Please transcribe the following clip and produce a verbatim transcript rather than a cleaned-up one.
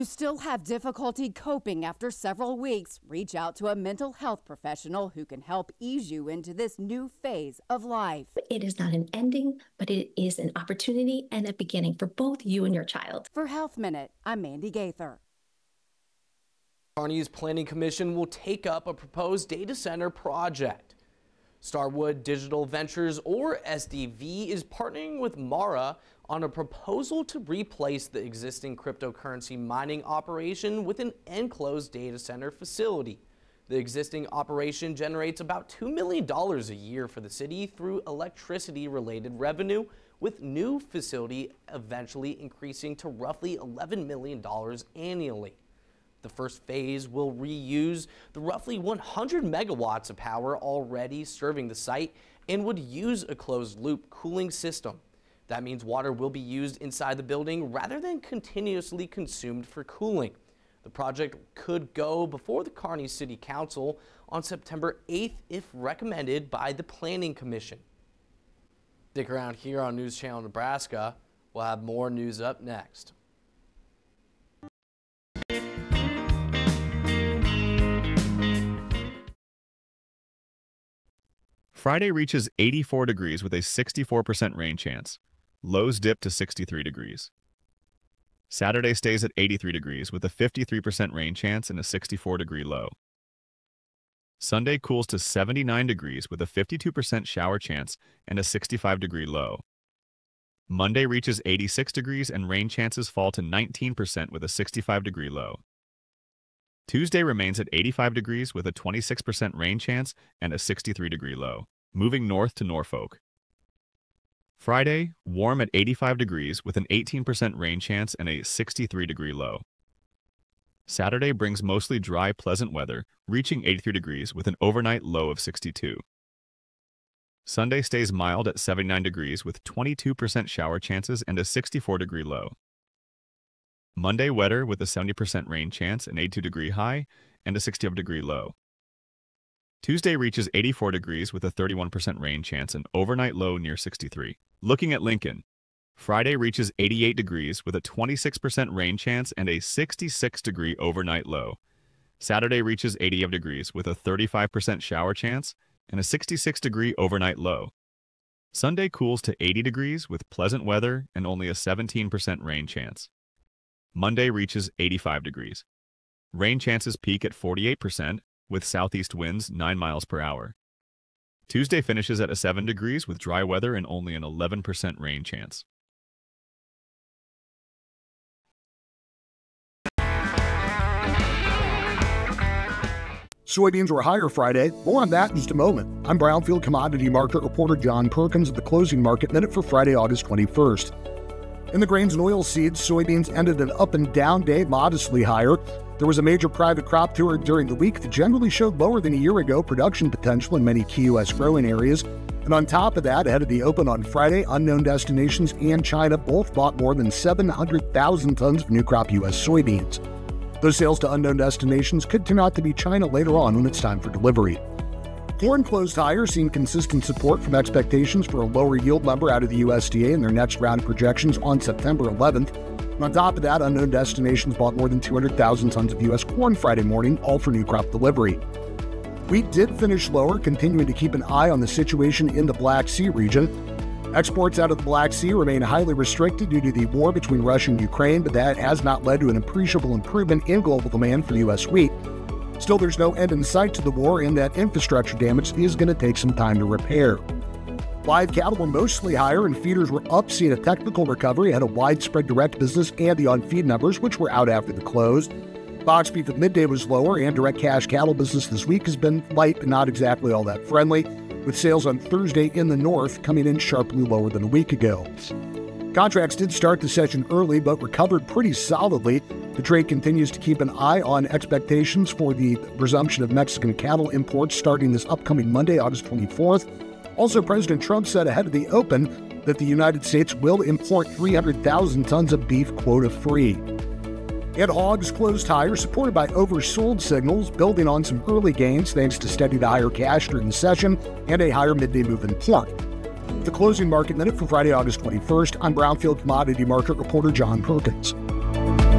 You still have difficulty coping after several weeks? Reach out to a mental health professional who can help ease you into this new phase of life. It is not an ending, but it is an opportunity and a beginning for both you and your child. For Health Minute, I'm Mandy Gaither. Kearney's Planning Commission will take up a proposed data center project. Starwood Digital Ventures, or S D V, is partnering with Mara on a proposal to replace the existing cryptocurrency mining operation with an enclosed data center facility. The existing operation generates about two million dollars a year for the city through electricity-related revenue, with new facility eventually increasing to roughly eleven million dollars annually. The first phase will reuse the roughly one hundred megawatts of power already serving the site and would use a closed-loop cooling system. That means water will be used inside the building rather than continuously consumed for cooling. The project could go before the Kearney City Council on September eighth if recommended by the Planning Commission. Stick around here on News Channel Nebraska. We'll have more news up next. Friday reaches eighty-four degrees with a sixty-four percent rain chance. Lows dip to sixty-three degrees. Saturday stays at eighty-three degrees with a fifty-three percent rain chance and a sixty-four degree low. Sunday cools to seventy-nine degrees with a fifty-two percent shower chance and a sixty-five degree low. Monday reaches eighty-six degrees and rain chances fall to nineteen percent with a sixty-five degree low. Tuesday remains at eighty-five degrees with a twenty-six percent rain chance and a sixty-three degree low, moving north to Norfolk. Friday, warm at eighty-five degrees with an eighteen percent rain chance and a sixty-three degree low. Saturday brings mostly dry, pleasant weather, reaching eighty-three degrees with an overnight low of sixty-two. Sunday stays mild at seventy-nine degrees with twenty-two percent shower chances and a sixty-four degree low. Monday wetter with a seventy percent rain chance, an eighty-two degree high, and a sixty-five degree low. Tuesday reaches eighty-four degrees with a thirty-one percent rain chance, an overnight low near sixty-three. Looking at Lincoln, Friday reaches eighty-eight degrees with a twenty-six percent rain chance and a sixty-six degree overnight low. Saturday reaches eighty-five degrees with a thirty-five percent shower chance and a sixty-six degree overnight low. Sunday cools to eighty degrees with pleasant weather and only a seventeen percent rain chance. Monday reaches eighty-five degrees. Rain chances peak at forty-eight percent with southeast winds nine miles per hour. Tuesday finishes at a seven degrees with dry weather and only an eleven percent rain chance. Soybeans were higher Friday. More on that in just a moment. I'm Brownfield commodity market reporter John Perkins at the Closing Market Minute for Friday, August twenty-first. In the grains and oilseeds, soybeans ended an up and down day, modestly higher. There was a major private crop tour during the week that generally showed lower than a year ago production potential in many key U S growing areas. And on top of that, ahead of the open on Friday, unknown destinations and China both bought more than seven hundred thousand tons of new crop U S soybeans. Those sales to unknown destinations could turn out to be China later on when it's time for delivery. Corn closed higher, seeing consistent support from expectations for a lower yield number out of the U S D A in their next round of projections on September eleventh. And on top of that, unknown destinations bought more than two hundred thousand tons of U S corn Friday morning, all for new crop delivery. Wheat did finish lower, continuing to keep an eye on the situation in the Black Sea region. Exports out of the Black Sea remain highly restricted due to the war between Russia and Ukraine, but that has not led to an appreciable improvement in global demand for U S wheat. Still, there's no end in sight to the war, and that infrastructure damage is going to take some time to repair. Live cattle were mostly higher, and feeders were up, seeing a technical recovery ahead of widespread direct business and the on-feed numbers, which were out after the close. Box beef at midday was lower, and direct cash cattle business this week has been light but not exactly all that friendly, with sales on Thursday in the north coming in sharply lower than a week ago. Contracts did start the session early, but recovered pretty solidly. The trade continues to keep an eye on expectations for the resumption of Mexican cattle imports starting this upcoming Monday, August twenty-fourth. Also, President Trump said ahead of the open that the United States will import three hundred thousand tons of beef quota-free. And hogs closed higher, supported by oversold signals, building on some early gains thanks to steady to higher cash during the session and a higher midday move in pork. The Closing Market Minute for Friday, August twenty-first. I'm Brownfield commodity market reporter John Perkins.